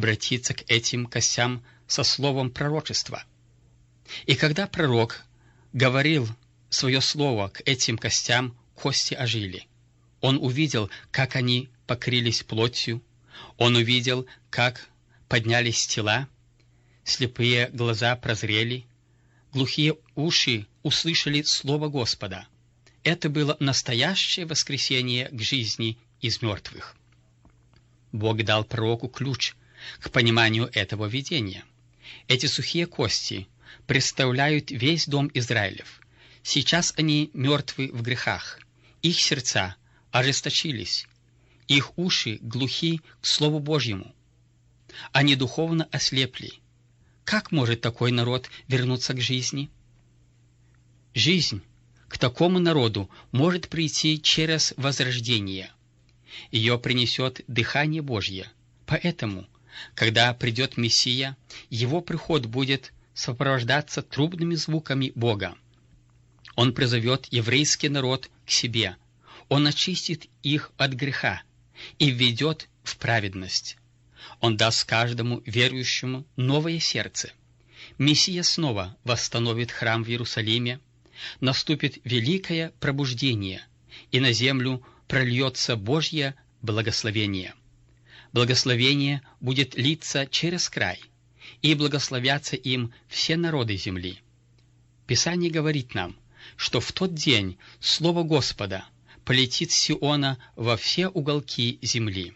обратиться к этим костям со словом пророчества. И когда пророк говорил свое слово к этим костям, кости ожили. Он увидел, как они покрылись плотью, он увидел, как поднялись тела, слепые глаза прозрели, глухие уши услышали слово Господа. Это было настоящее воскресение к жизни из мертвых. Бог дал пророку ключ к пониманию этого видения. Эти сухие кости представляют весь дом Израилев. Сейчас они мертвы в грехах, их сердца ожесточились, их уши глухи к Слову Божьему. Они духовно ослепли. Как может такой народ вернуться к жизни? Жизнь к такому народу может прийти через возрождение. Ее принесет дыхание Божье. Поэтому, когда придет Мессия, его приход будет сопровождаться трубными звуками Бога. Он призовет еврейский народ к себе. Он очистит их от греха и введет в праведность. Он даст каждому верующему новое сердце. Мессия снова восстановит храм в Иерусалиме, наступит великое пробуждение, и на землю прольется Божье благословение. Благословение будет литься через край, и благословятся им все народы земли. Писание говорит нам, что в тот день Слово Господа полетит с Сиона во все уголки земли.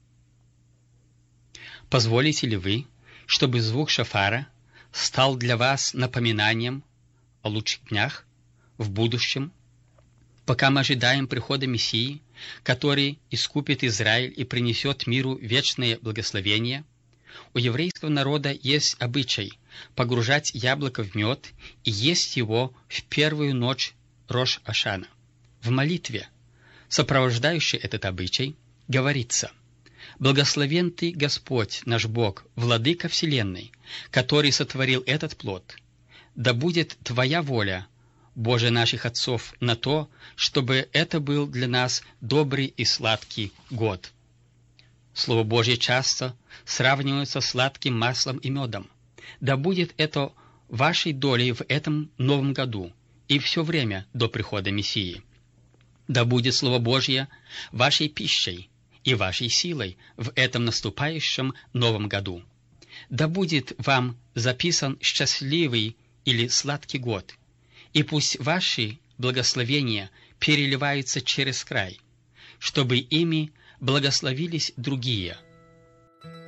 Позволите ли вы, чтобы звук шофара стал для вас напоминанием о лучших днях в будущем, пока мы ожидаем прихода Мессии, который искупит Израиль и принесет миру вечное благословение? У еврейского народа есть обычай погружать яблоко в мед и есть его в первую ночь Рош-Ашана. В молитве, сопровождающей этот обычай, говорится: «Благословен Ты, Господь, наш Бог, Владыка Вселенной, который сотворил этот плод. Да будет Твоя воля, Боже наших отцов, на то, чтобы это был для нас добрый и сладкий год». Слово Божье часто сравнивается с сладким маслом и медом. Да будет это вашей долей в этом новом году и все время до прихода Мессии. Да будет Слово Божье вашей пищей и вашей силой в этом наступающем новом году. Да будет вам записан счастливый или сладкий год, и пусть ваши благословения переливаются через край, чтобы ими благословились другие,